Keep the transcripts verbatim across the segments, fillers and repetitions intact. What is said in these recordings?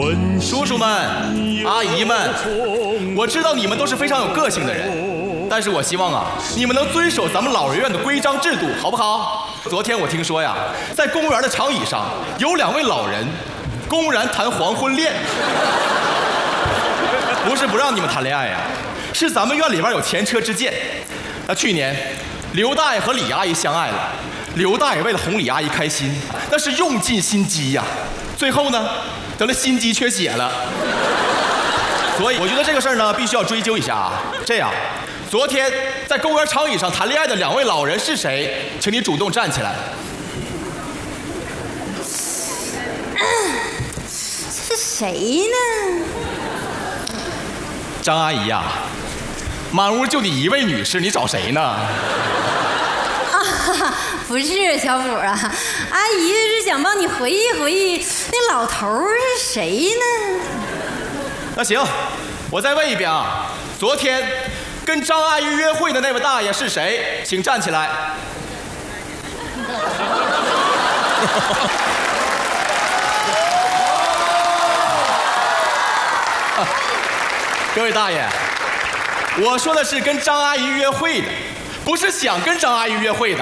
叔叔们、阿姨们，我知道你们都是非常有个性的人，但是我希望啊，你们能遵守咱们老人院的规章制度，好不好？昨天我听说呀，在公园的长椅上有两位老人公然谈黄昏恋，不是不让你们谈恋爱呀，是咱们院里边有前车之鉴。那去年，刘大爷和李阿姨相爱了，刘大爷为了哄李阿姨开心，那是用尽心机呀，最后呢，得了心肌缺血了。所以我觉得这个事儿呢，必须要追究一下啊。这样，昨天在公园长椅上谈恋爱的两位老人是谁？请你主动站起来。 是谁呢？ 张阿姨呀、啊，满屋就你一位女士，你找谁呢？ 啊，不是小虎啊，阿姨是想帮你回忆回忆那老头是谁呢？ 那行，我再问一遍啊，昨天跟张阿姨约会的那位大爷是谁？请站起来。啊、各位大爷，我说的是跟张阿姨约会的，不是想跟张阿姨约会的。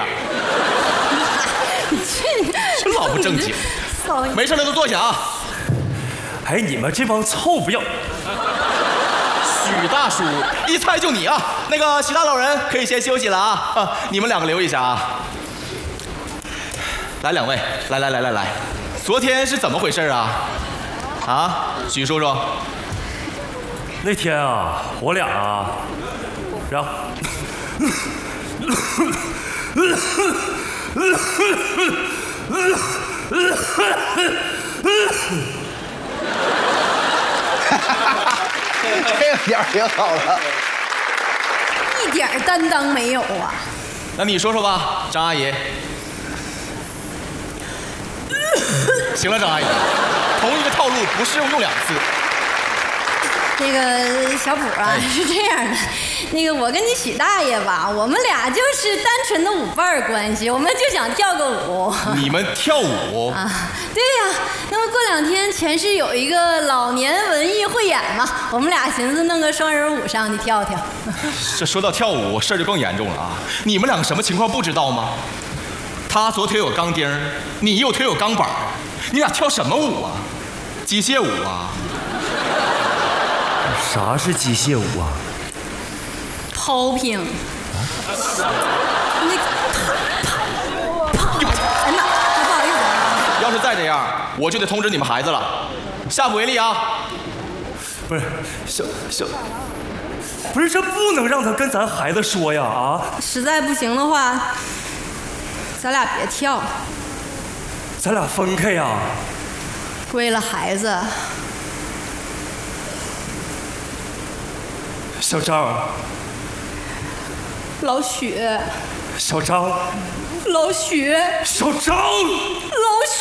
这老不正经。没事了，都坐下啊。 哎，你们这帮臭不要！ 许大叔，一猜就你啊！那个许大老人可以先休息了啊，啊你们两个留一下啊。来，两位，来来来来来，昨天是怎么回事啊？啊，许叔叔。 那天啊，我俩啊，然后， 这个点儿挺好的， 一点担当没有啊！ 那你说说吧，张阿姨。行了，张阿姨，同一个套路不适用用两次。 那个小普啊，是这样的，那个我跟你许大爷吧，我们俩就是单纯的舞伴关系，我们就想跳个舞。 你们跳舞啊？对呀、啊，那么过两天全市有一个老年文艺汇演嘛，我们俩寻思弄个双人舞上去跳跳。 这说到跳舞，事儿就更严重了啊！你们两个什么情况不知道吗？他左腿有钢钉，你右腿有钢板，你俩跳什么舞啊？机械舞啊？ 啥是机械舞啊 ？Popping。那啪啪啪！哎呀妈，不好意思啊。 要是再这样，我就得通知你们孩子了，下不为例啊！ 不是，小小，不是这不能让他跟咱孩子说呀啊！ 实在不行的话，咱俩别跳， 咱俩分开呀。 为了孩子。 小张， 老许， 小张， 老许， 小张， 老许。